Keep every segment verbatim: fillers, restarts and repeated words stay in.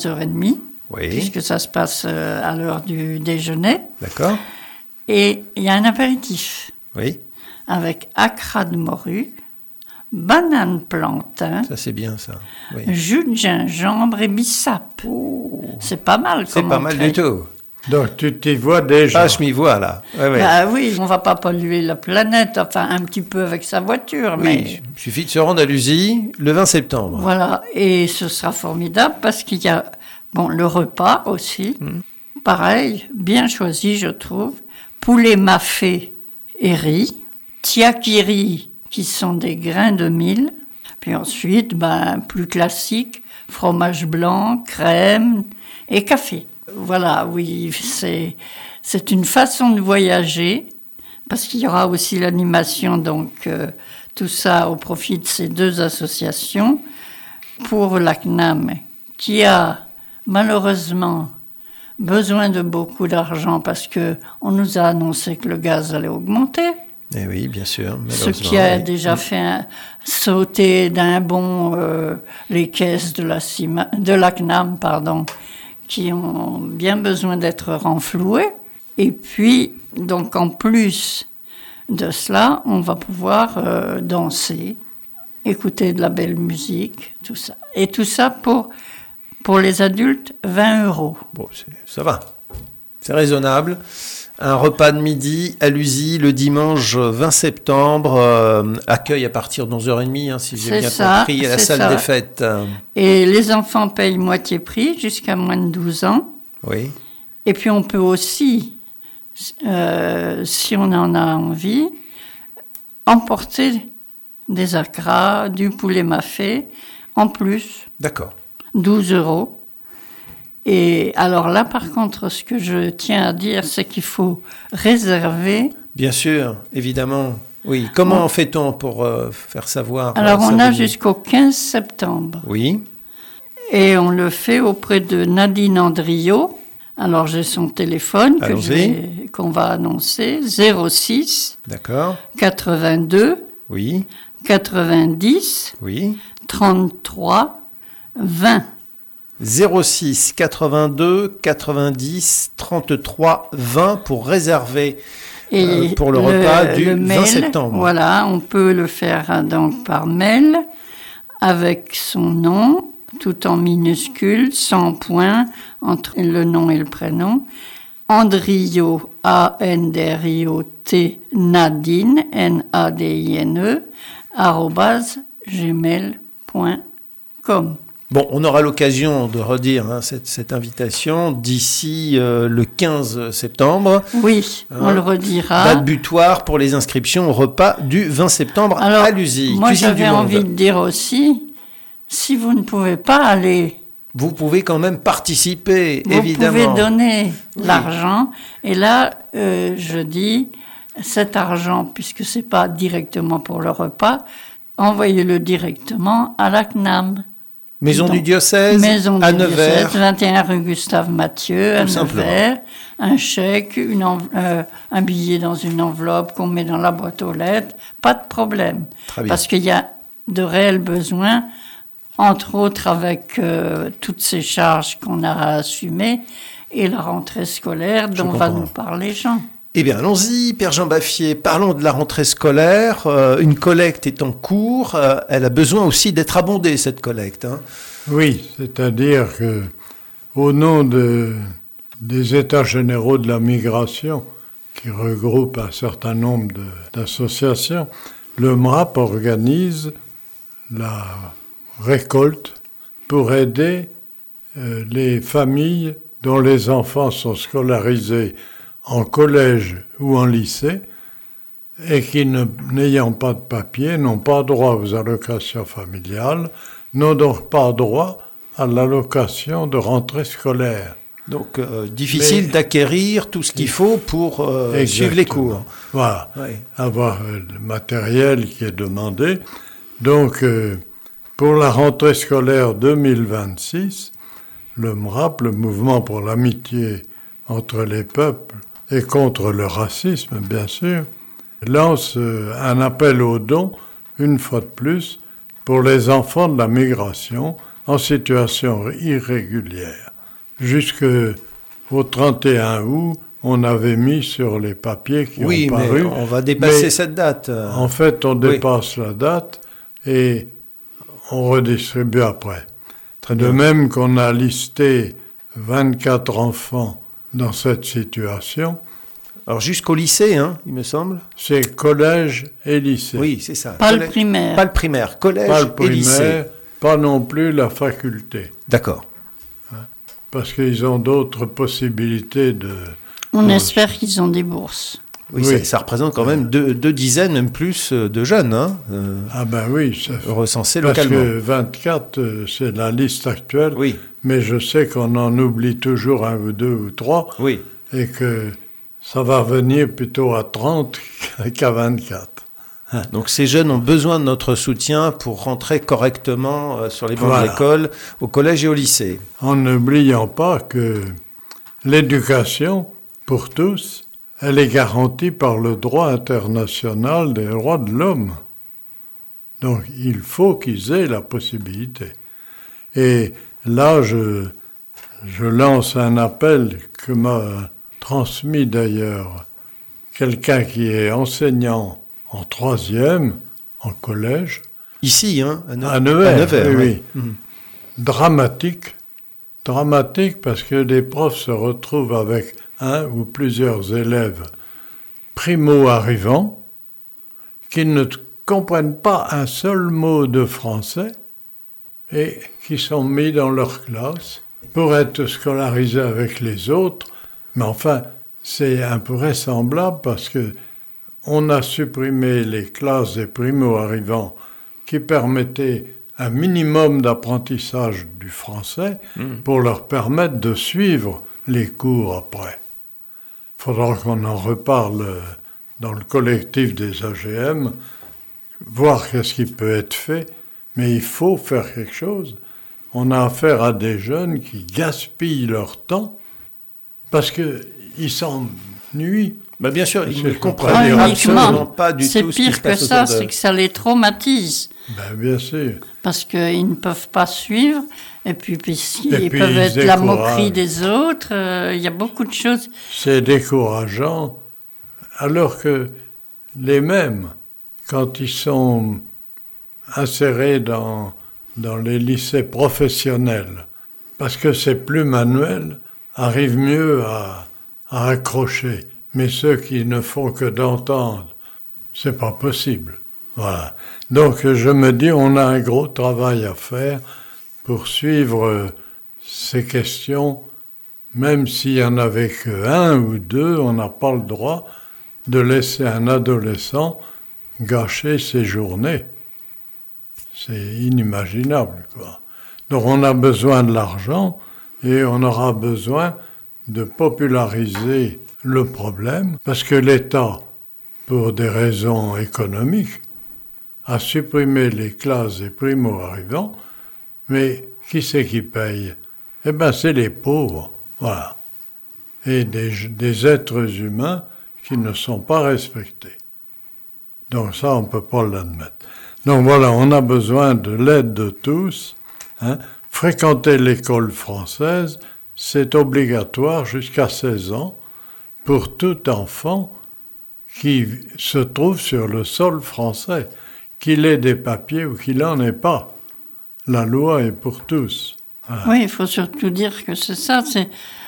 heures trente, Oui. puisque ça se passe euh, à l'heure du déjeuner. D'accord. Et il y a un apéritif Oui. avec accra de morue, banane plantain, Ça, c'est bien, ça. Oui. jus de gingembre et bissap. Oh. C'est pas mal C'est comme pas mal entrée. du tout. Donc tu t'y vois déjà. Ah, je m'y vois, là. Ouais, ouais. Bah oui, on va pas polluer la planète, enfin un petit peu avec sa voiture, oui, mais il suffit de se rendre à l'U S I le vingt septembre. voilà. Et ce sera formidable parce qu'il y a, bon, le repas aussi, Mmh. pareil, bien choisi, je trouve. Poulet mafé et riz, tiakiri, qui sont des grains de mil, puis ensuite, ben, plus classique, fromage blanc, crème et café. Voilà, oui, c'est, c'est une façon de voyager, parce qu'il y aura aussi l'animation, donc euh, tout ça au profit de ces deux associations. Pour l'A C N A M, qui a malheureusement besoin de beaucoup d'argent, parce qu'on nous a annoncé que le gaz allait augmenter. Eh oui, bien sûr. Ce qui a oui. déjà fait un- sauter d'un bond euh, les caisses de la, Cima, de la C N A M, pardon, qui ont bien besoin d'être renflouées. Et puis, donc en plus de cela, on va pouvoir euh, danser, écouter de la belle musique, tout ça. Et tout ça pour, pour les adultes, vingt euros. Bon, c'est- ça va. C'est raisonnable. Un repas de midi à l'U S I le dimanche vingt septembre, euh, accueil à partir de onze heures trente, hein, si j'ai C'est bien ça, compris, à la c'est salle ça. des fêtes. Euh, Et les enfants payent moitié prix jusqu'à moins de douze ans. oui, Et puis on peut aussi, euh, si on en a envie, emporter des accras, du poulet mafé, en plus, d'accord. douze euros. Et alors là, par contre, ce que je tiens à dire, c'est qu'il faut réserver. Bien sûr, évidemment. Oui, comment Bon. fait-on pour euh, faire savoir Alors euh, on ça a vous- jusqu'au quinze septembre. Oui, Et on le fait auprès de Nadine Andriot. Alors j'ai son téléphone que je Allons-y. vais- qu'on va annoncer, zéro six d'accord. quatre-vingt-deux Oui, quatre-vingt-dix oui. trente-trois vingt. zéro six quatre-vingt-deux quatre-vingt-dix trente-trois vingt pour réserver Et euh, pour le, repas du le vingt mail, septembre. Voilà, on peut le faire hein, donc par mail avec son nom, tout en minuscules, sans point entre le nom et le prénom. Andriot, A N D R I O T, Nadine, N A D I N E, arobase gmail point com. Bon, on aura l'occasion de redire hein, cette, cette invitation d'ici euh, le quinze septembre. Oui, on Hein, le redira. Date butoir pour les inscriptions au repas du vingt septembre Alors, à l'U S I. moi Cuisine du j'avais Monde. envie de dire aussi, si vous ne pouvez pas aller, Vous pouvez quand même participer, vous évidemment. pouvez donner Oui. l'argent. Et là, euh, je dis, cet argent, puisque c'est pas directement pour le repas, envoyez-le directement à l'A C N A M. Maison Donc, du diocèse Maison à du Nevers. diocèse, vingt et un rue Gustave Mathieu, à Tout simplement. Nevers. Un chèque, une env- euh, un billet dans une enveloppe qu'on met dans la boîte aux lettres, pas de problème. Très bien. Parce qu'il y a de réels besoins, entre autres avec euh, toutes ces charges qu'on a à assumer et la rentrée scolaire dont va comprends. nous parler Jean. Eh bien, allons-y, Père Jean Baffier, parlons de la rentrée scolaire. Euh, une collecte est en cours. Euh, elle a besoin aussi d'être abondée, cette collecte. Hein. Oui, c'est-à-dire que au nom de, des États généraux de la migration, qui regroupent un certain nombre de- d'associations, le M R A P organise la récolte pour aider euh, les familles dont les enfants sont scolarisés en collège ou en lycée et qui, ne- n'ayant pas de papier, n'ont pas droit aux allocations familiales, n'ont donc pas droit à l'allocation de rentrée scolaire. Donc, euh, difficile Mais- d'acquérir tout ce qu'il faut pour euh, Exactement. suivre les cours. Voilà, Oui. avoir euh, le matériel qui est demandé. Donc, euh, pour la rentrée scolaire deux mille vingt-six, le M R A P, le Mouvement pour l'amitié entre les peuples et contre le racisme, bien sûr, lance euh, un appel aux dons, une fois de plus, pour les enfants de la migration en situation irrégulière. Jusqu'au trente et un août, on avait mis sur les papiers qui oui, ont paru. Oui, mais on va dépasser mais cette date. En fait, on dépasse oui. la date et on redistribue après. Très de bien. Même qu'on a listé vingt-quatre enfants dans cette situation. Alors jusqu'au lycée, hein, il me semble. C'est collège et lycée. Oui, c'est ça. Pas collège, le primaire. Pas le primaire, collège pas le primaire, et lycée. Pas non plus la faculté. D'accord. Parce qu'ils ont d'autres possibilités de... On de... espère qu'ils ont des bourses. Oui, oui. Ça, ça représente quand même deux, deux dizaines, même plus, de jeunes. Hein, euh, ah ben oui. Ça... Recensés Parce localement. Parce que vingt-quatre, c'est la liste actuelle. Oui. Mais je sais qu'on en oublie toujours un ou deux ou trois. Oui. Et que ça va revenir plutôt à trente qu'à vingt-quatre. Donc ces jeunes ont besoin de notre soutien pour rentrer correctement sur les bancs voilà. de l'école, au collège et au lycée. En n'oubliant pas que l'éducation, pour tous, elle est garantie par le droit international des droits de l'homme. Donc il faut qu'ils aient la possibilité. Et là, je, je lance un appel que m'a transmis d'ailleurs quelqu'un qui est enseignant en troisième, en collège. Ici, hein, à, Nevers. À Nevers, à Nevers oui. oui. Mmh. Dramatique. Dramatique parce que les profs se retrouvent avec un ou plusieurs élèves primo-arrivants qui ne comprennent pas un seul mot de français et qui sont mis dans leur classe pour être scolarisés avec les autres. Mais enfin, c'est invraisemblable parce que on a supprimé les classes des primo-arrivants qui permettaient un minimum d'apprentissage du français mmh. pour leur permettre de suivre les cours après. Il faudra qu'on en reparle dans le collectif des A G M, voir qu'est-ce qui peut être fait, mais il faut faire quelque chose. On a affaire à des jeunes qui gaspillent leur temps parce qu'ils s'ennuient. Ben bien sûr, ils ne comprennent ah, absolument pas du c'est tout ce qui se pire que ça, de... c'est que ça les traumatise. Ben bien sûr. Parce qu'ils ne peuvent pas suivre, et puis, puis et ils puis peuvent ils être la moquerie des autres, il euh, y a beaucoup de choses. C'est décourageant, alors que les mêmes, quand ils sont insérés dans, dans les lycées professionnels, parce que c'est plus manuel, arrivent mieux à, à accrocher. Mais ceux qui ne font que d'entendre, c'est pas possible. Voilà. Donc je me dis, on a un gros travail à faire pour suivre ces questions, même s'il y en avait que un ou deux, on n'a pas le droit de laisser un adolescent gâcher ses journées. C'est inimaginable, quoi. Donc on a besoin de l'argent et on aura besoin de populariser le problème, parce que l'État, pour des raisons économiques, a supprimé les classes des primo-arrivants, mais qui c'est qui paye? Eh bien, c'est les pauvres, voilà. Et des, des êtres humains qui ne sont pas respectés. Donc ça, on ne peut pas l'admettre. Donc voilà, on a besoin de l'aide de tous. Hein. Fréquenter l'école française, c'est obligatoire jusqu'à seize ans, pour tout enfant qui se trouve sur le sol français, qu'il ait des papiers ou qu'il n'en ait pas. La loi est pour tous. Ah. Oui, il faut surtout dire que c'est ça, c'est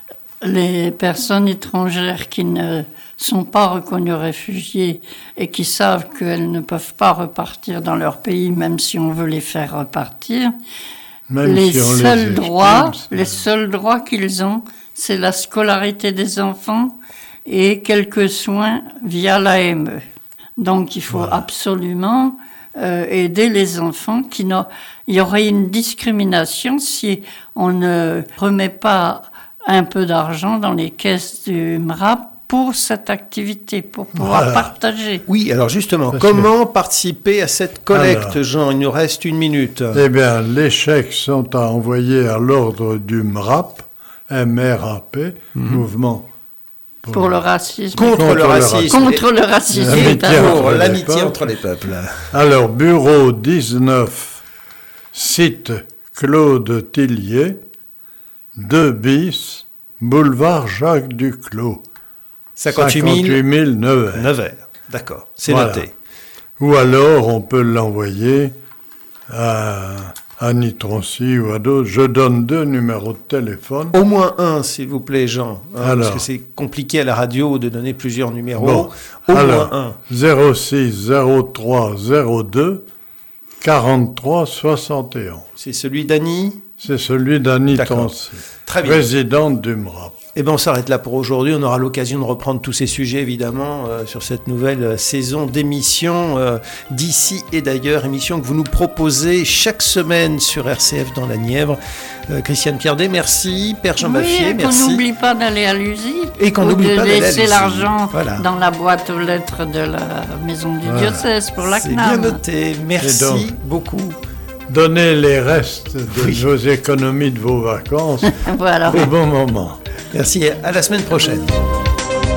les personnes étrangères qui ne sont pas reconnues réfugiées et qui savent qu'elles ne peuvent pas repartir dans leur pays, même si on veut les faire repartir. Même les si on seuls les droits, exprime, les seuls droits qu'ils ont, c'est la scolarité des enfants et quelques soins via l'A M E. Donc il faut voilà. absolument euh, aider les enfants. Qui n'ont... Il y aurait une discrimination si on ne remet pas un peu d'argent dans les caisses du M R A P pour cette activité, pour pouvoir voilà. partager. Oui, alors justement, Parce comment que... participer à cette collecte, alors, Jean? Il nous reste une minute. Eh bien, les chèques sont à envoyer à l'ordre du M R A P, M R A P, mm-hmm. mouvement pour, pour le racisme. Contre, contre le racisme. Contre le racisme. L'amitié, pour l'amitié entre les peuples. Alors, bureau dix-neuf, site Claude Tillier, deux bis, boulevard Jacques Duclos. cinquante-huit mille Nevers. Nevers, d'accord, c'est Voilà. noté. Ou alors, on peut l'envoyer à Annie Troncy ou à d'autres. Je donne deux numéros de téléphone. Au moins un, s'il vous plaît, Jean, hein, Alors. parce que c'est compliqué à la radio de donner plusieurs numéros. Bon, Au alors, moins un. zéro six zéro trois zéro deux quarante-trois soixante et onze. C'est celui d'Annie. C'est celui d'Annie D'accord. Troncy, Très bien. présidente du M R A P. Eh bien, on s'arrête là pour aujourd'hui. On aura l'occasion de reprendre tous ces sujets, évidemment, euh, sur cette nouvelle euh, saison d'émissions euh, d'ici et d'ailleurs, émission que vous nous proposez chaque semaine sur R C F dans la Nièvre. Euh, Christiane Pierdet, merci. Père Jean Oui, Baffier, et qu'on merci. n'oublie pas d'aller à l'U S I. Et qu'on ou n'oublie de pas d'aller à laisser l'U S I. l'argent Voilà. dans la boîte aux lettres de la maison du Voilà. diocèse pour la C'est C N bien A M. noté. Merci donc- beaucoup. Donnez les restes de Oui. vos économies de vos vacances Voilà. au bon moment. Merci. À la semaine prochaine.